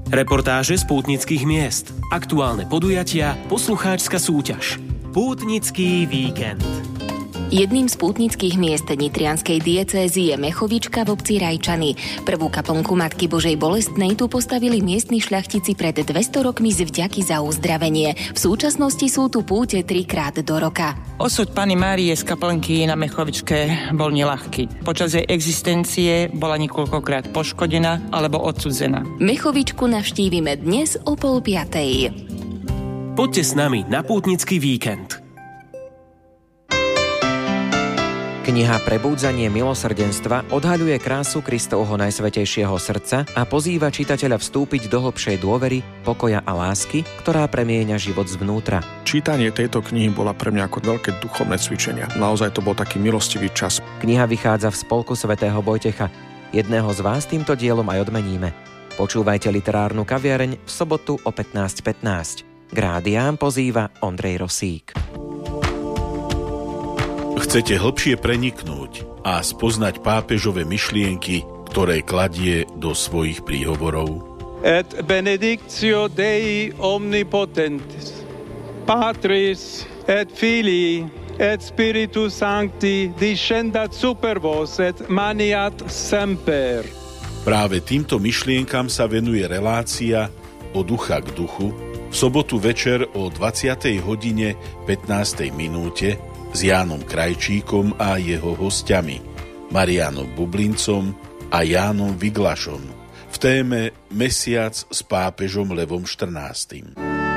Reportáže z pútnických miest, aktuálne podujatia, poslucháčska súťaž. Pútnický víkend. Jedným z pútnických miest nitrianskej diecézy je Mechovička v obci Rajčany. Prvú kaplnku Matky Božej Bolestnej tu postavili miestni šľachtici pred 200 rokmi z vďaky za uzdravenie. V súčasnosti sú tu púte 3-krát do roka. Osud Panny Márie z kaplnky na Mechovičke bol neľahký. Počas jej existencie bola niekoľkokrát poškodená alebo odsudzená. Mechovičku navštívime dnes o 4:30. Poďte s nami na pútnický víkend. Kniha Prebúdzanie milosrdenstva odhaľuje krásu Kristovho najsvätejšieho srdca a pozýva čitateľa vstúpiť do hlbšej dôvery, pokoja a lásky, ktorá premieňa život zvnútra. Čítanie tejto knihy bola pre mňa ako veľké duchovné cvičenia. Naozaj to bol taký milostivý čas. Kniha vychádza v spolku svätého Vojtecha. Jedného z vás týmto dielom aj odmeníme. Počúvajte literárnu kaviareň v sobotu o 15:15. K rádiám pozýva Ondrej Rosík. Chcete hlbšie preniknúť a spoznať pápežové myšlienky, ktoré kladie do svojich príhovorov? Et benedictio Dei omnipotentis, Patris et Filii et Spiritus Sancti descendat super vos et maniat semper. Práve týmto myšlienkam sa venuje relácia Od ducha k duchu v sobotu večer o 20:15 s Jánom Krajčíkom a jeho hostiami, Marianom Bublincom a Jánom Viglašom v téme Mesiac s pápežom Levom XIV.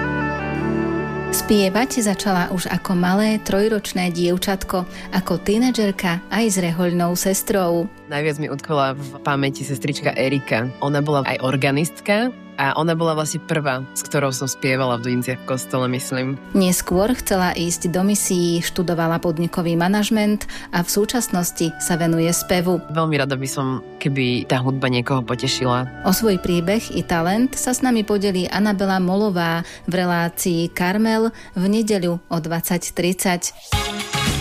Spievať začala už ako malé 3-ročné dievčatko, ako tínedžerka aj s rehoľnou sestrou. Najviac mi utkvela v pamäti sestrička Erika. Ona bola aj organistka a ona bola vlastne prvá, s ktorou som spievala v Dudinciach v kostole, myslím. Neskôr chcela ísť do misií, študovala podnikový manažment a v súčasnosti sa venuje spevu. Veľmi rada by som, keby tá hudba niekoho potešila. O svoj príbeh i talent sa s nami podelí Anabela Molová v relácii Karmel v nedeľu o 20:30.